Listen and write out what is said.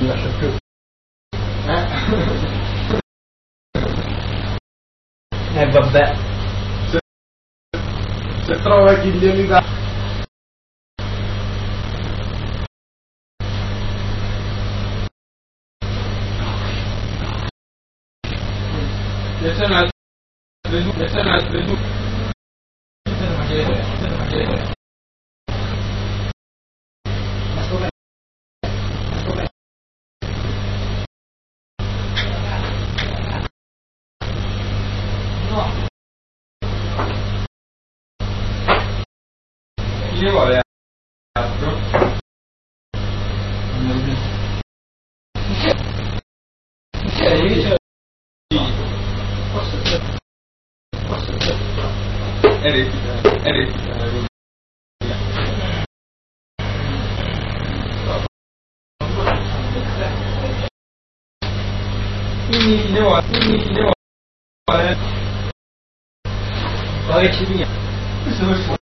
lascia più. Vabbè. Se trova chi glieli dà. Sono altre due. Chi ne vuole altro? Quindi chi ne vuole? Poi ci via.